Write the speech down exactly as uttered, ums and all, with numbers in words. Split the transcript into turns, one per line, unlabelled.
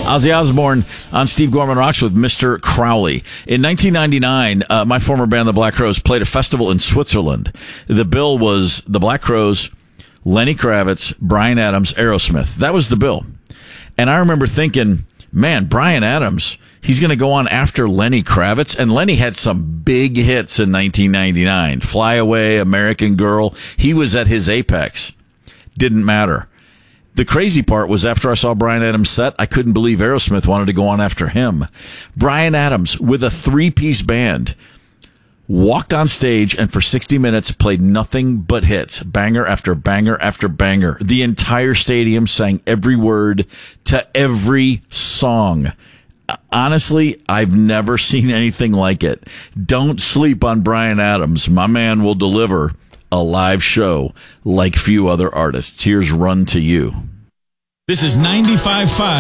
Ozzy Osbourne on Steve Gorman Rocks with Mister Crowley. In nineteen ninety-nine, uh, my former band, the Black Crowes, played a festival in Switzerland. The bill was the Black Crowes, Lenny Kravitz, Bryan Adams, Aerosmith. That was the bill. And I remember thinking, man, Bryan Adams, he's going to go on after Lenny Kravitz. And Lenny had some big hits in nineteen ninety-nine. Fly Away, American Girl. He was at his apex. Didn't matter. The crazy part was after I saw Bryan Adams' set, I couldn't believe Aerosmith wanted to go on after him. Bryan Adams, with a three-piece band, walked on stage and for sixty minutes played nothing but hits, banger after banger after banger. The entire stadium sang every word to every song. Honestly, I've never seen anything like it. Don't sleep on Bryan Adams. My man will deliver a live show like few other artists. Here's Run to You.
This is ninety-five point five